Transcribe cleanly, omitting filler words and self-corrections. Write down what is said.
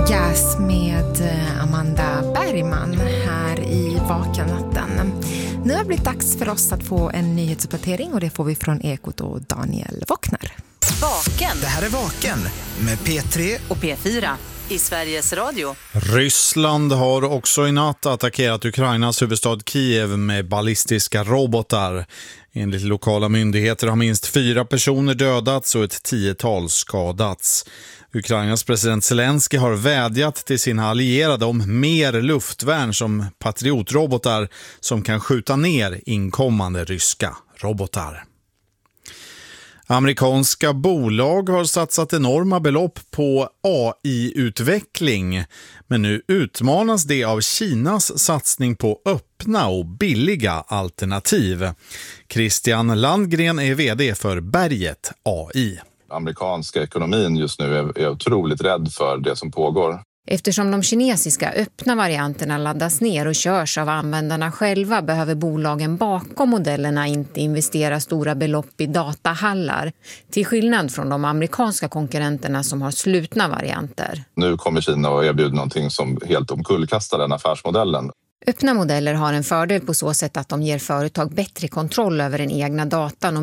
Gas med Amanda Bergman här i Vakennatten. Nu har det blivit dags för oss att få en nyhetsuppdatering och det får vi från Ekot och Daniel Wockner. Vaken. Det här är Vaken med P3 och P4 i Sveriges Radio. Ryssland har också i natt attackerat Ukrainas huvudstad Kiev med ballistiska robotar. Enligt lokala myndigheter har minst 4 personer dödats och ett 10-tal skadats. Ukrainas president Zelensky har vädjat till sina allierade om mer luftvärn som patriotrobotar som kan skjuta ner inkommande ryska robotar. Amerikanska bolag har satsat enorma belopp på AI-utveckling, men nu utmanas det av Kinas satsning på öppna och billiga alternativ. Christian Landgren är vd för Berget AI. Amerikanska ekonomin just nu är otroligt rädd för det som pågår. Eftersom de kinesiska öppna varianterna laddas ner och körs av användarna själva behöver bolagen bakom modellerna inte investera stora belopp i datahallar, till skillnad från de amerikanska konkurrenterna som har slutna varianter. Nu kommer Kina att erbjuda någonting som helt omkullkastar den affärsmodellen. Öppna modeller har en fördel på så sätt att de ger företag bättre kontroll över den egna datan och